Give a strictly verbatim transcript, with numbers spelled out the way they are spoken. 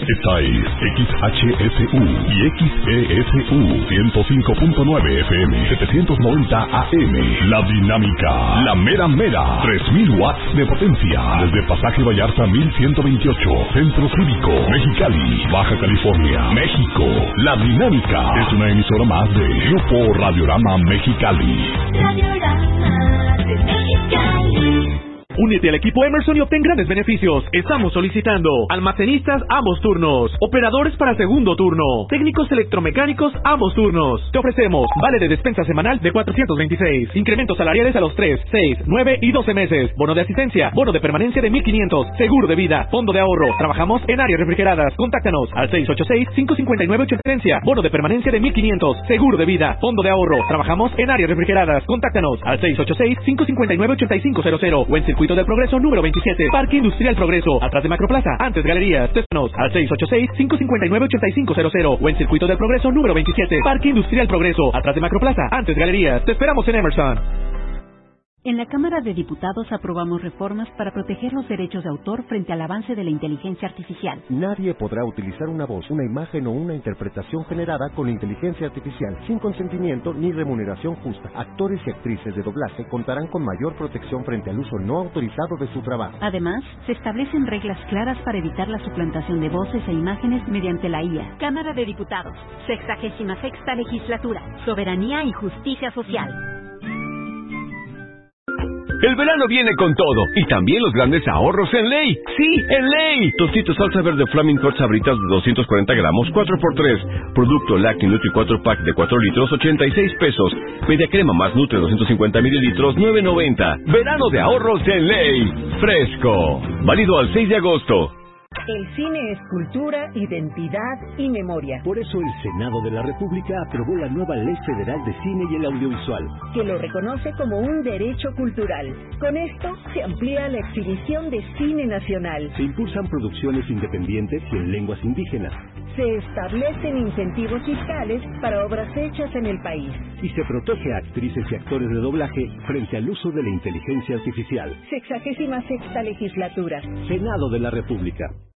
Esta es X H S U y X E S U ciento cinco punto nueve F M, setecientos noventa A M. La Dinámica, la mera mera, tres mil watts de potencia. Desde Pasaje Vallarta mil ciento veintiocho, Centro Cívico, Mexicali, Baja California, México. La Dinámica es una emisora más de Grupo Radiorama Mexicali. Radiorama de Mexicali. Únete al equipo Emerson y obtén grandes beneficios. Estamos solicitando almacenistas ambos turnos, operadores para segundo turno, técnicos electromecánicos ambos turnos. Te ofrecemos vale de despensa semanal de cuatrocientos veintiséis, incrementos salariales a los tres, seis, nueve y doce meses, bono de asistencia, bono de permanencia de mil quinientos, seguro de vida, fondo de ahorro. Trabajamos en áreas refrigeradas. Contáctanos al seis ocho seis, cinco cinco nueve, ocho cero, bono de permanencia de mil quinientos, seguro de vida, fondo de ahorro. Trabajamos en áreas refrigeradas. Contáctanos al seis ocho seis, cinco cinco nueve, ocho cinco cero cero o en Circuito del Progreso número veintisiete, Parque Industrial Progreso, atrás de Macroplaza, antes Galerías. Téléfonos al seis ocho seis, cinco cinco nueve, ocho cinco cero cero o en Circuito del Progreso número veintisiete, Parque Industrial Progreso, atrás de Macroplaza, antes Galerías. Te esperamos en Emerson. En la Cámara de Diputados aprobamos reformas para proteger los derechos de autor frente al avance de la inteligencia artificial. Nadie podrá utilizar una voz, una imagen o una interpretación generada con inteligencia artificial sin consentimiento ni remuneración justa. Actores y actrices de doblaje contarán con mayor protección frente al uso no autorizado de su trabajo. Además, se establecen reglas claras para evitar la suplantación de voces e imágenes mediante la I A. Cámara de Diputados, sexagésima sexta legislatura, soberanía y justicia social. El verano viene con todo, y también los grandes ahorros en Ley. ¡Sí, en Ley! Tostitos salsa verde Flaming Hot Sabritas de doscientos cuarenta gramos, cuatro por tres. Producto Lacti Nutri cuatro pack de cuatro litros, ochenta y seis pesos. Media crema más Nutre doscientos cincuenta mililitros, nueve noventa. Verano de ahorros en Ley. Fresco. Válido al seis de agosto. El cine es cultura, identidad y memoria. Por eso el Senado de la República aprobó la nueva Ley Federal de Cine y el Audiovisual, que lo reconoce como un derecho cultural. Con esto se amplía la exhibición de cine nacional. Se impulsan producciones independientes y en lenguas indígenas. Se establecen incentivos fiscales para obras hechas en el país. Y se protege a actrices y actores de doblaje frente al uso de la inteligencia artificial. Sexagésima sexta legislatura. Senado de la República.